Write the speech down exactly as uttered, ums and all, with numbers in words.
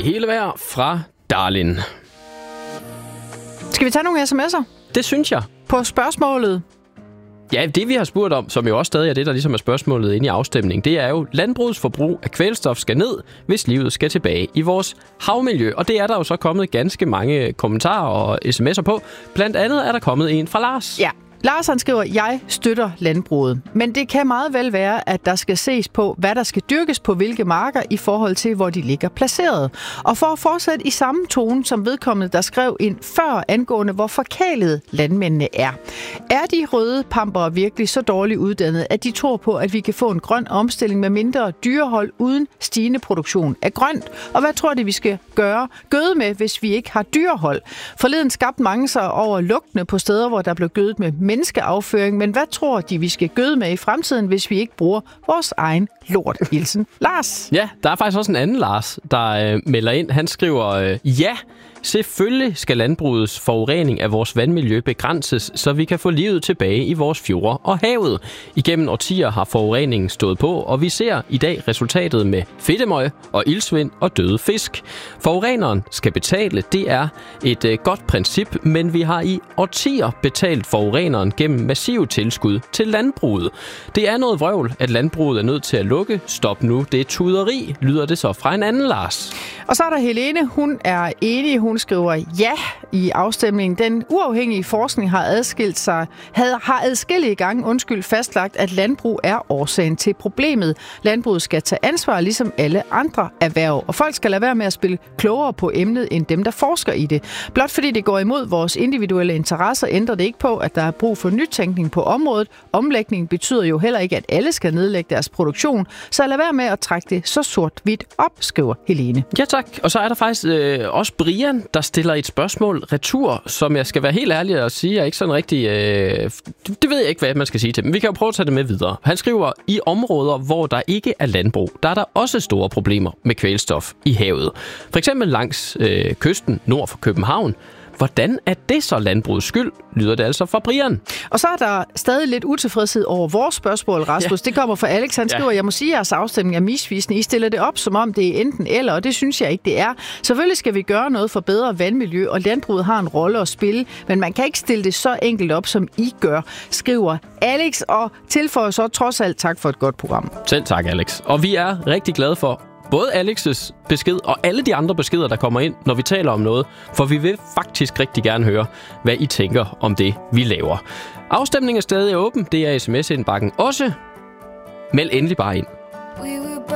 Det hele vejr fra Darlin. Skal vi tage nogle sms'er? Det synes jeg. På spørgsmålet? Ja, det vi har spurgt om, som jo også stadig er det, der ligesom er spørgsmålet inde i afstemningen, det er jo, landbrugets forbrug af kvælstof skal ned, hvis livet skal tilbage i vores havmiljø. Og det er der jo så kommet ganske mange kommentarer og sms'er på. Blandt andet er der kommet en fra Lars. Ja. Lars han skriver, jeg støtter landbruget. Men det kan meget vel være, at der skal ses på, hvad der skal dyrkes på hvilke marker i forhold til, hvor de ligger placeret. Og for at fortsætte i samme tone som vedkommende, der skrev ind før angående, hvor forkælede landmændene er. Er de røde pampere virkelig så dårligt uddannet, at de tror på, at vi kan få en grøn omstilling med mindre dyrehold uden stigende produktion af grønt? Og hvad tror de, vi skal gøre gøde med, hvis vi ikke har dyrehold? Forleden skabte mange sig over lugtene på steder, hvor der blev gødet med menneskeafføring, men hvad tror de, vi skal gøde med i fremtiden, hvis vi ikke bruger vores egen lort? Hilsen Lars. Ja, der er faktisk også en anden Lars, der øh, melder ind. Han skriver, øh, ja, selvfølgelig skal landbrugets forurening af vores vandmiljø begrænses, så vi kan få livet tilbage i vores fjorde og havet. Igennem årtier har forureningen stået på, og vi ser i dag resultatet med fedtemøg og ildsvind og døde fisk. Forureneren skal betale, det er et øh, godt princip, men vi har i årtier betalt forureneren gennem massive tilskud til landbruget. Det er noget vrøvl, at landbruget er nødt til at lukke. Stop nu, det er tuderi, lyder det så fra en anden Lars. Og så er der Helene, hun er enig, hun skriver ja i afstemningen. Den uafhængige forskning har adskilt sig, har adskillige gange undskyld fastlagt, at landbrug er årsagen til problemet. Landbruget skal tage ansvar, ligesom alle andre erhverv, og folk skal lade være med at spille klogere på emnet, end dem, der forsker i det. Blot fordi det går imod vores individuelle interesser, ændrer det ikke på, at der er brug for nytænkning på området. Omlægning betyder jo heller ikke, at alle skal nedlægge deres produktion, så lad være med at trække det så sort-hvidt op, skriver Helene. Ja tak, og så er der faktisk øh, også Brian, der stiller et spørgsmål retur, som jeg skal være helt ærlig og sige, er ikke sådan rigtig... Øh, det ved jeg ikke, hvad man skal sige til, men vi kan jo prøve at tage det med videre. Han skriver, i områder, hvor der ikke er landbrug, der er der også store problemer med kvælstof i havet. For eksempel langs øh, kysten nord for København. Hvordan er det så landbrugets skyld, lyder det altså fra Brian. Og så er der stadig lidt utilfredshed over vores spørgsmål, Rasmus. Ja. Det kommer fra Alex. Han skriver, ja. Jeg må sige, at jeres afstemning er misvisende. I stiller det op, som om det er enten eller, og det synes jeg ikke, det er. Selvfølgelig skal vi gøre noget for bedre vandmiljø, og landbruget har en rolle at spille, men man kan ikke stille det så enkelt op, som I gør, skriver Alex, og tilføjer så trods alt tak for et godt program. Selv tak, Alex. Og vi er rigtig glade for både Alex's besked og alle de andre beskeder, der kommer ind, når vi taler om noget, for vi vil faktisk rigtig gerne høre, hvad I tænker om det, vi laver. Afstemningen er stadig åben. Det er sms-indbakken også. Meld endelig bare ind.